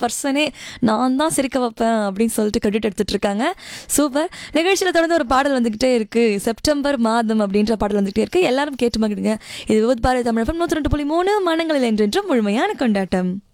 பர்சனே நான் தான் சிரிக்க வைப்பேன் அப்படின்னு சொல்லிட்டு கிரெடிட் எடுத்துட்டு இருக்காங்க. சூப்பர். நிகழ்ச்சியில் தொடர்ந்து ஒரு பாடல் வந்துகிட்டே இருக்கு. செப்டம்பர் மாதம் அப்படின்ற பாடல் வந்துகிட்டே இருக்கு. எல்லாரும் கேட்டு மகிடுங்க. இது வித் பாரதி தமிழ் FM 102.3 மனங்களில் என்றென்றும் முழுமையான கொண்டாட்டம்.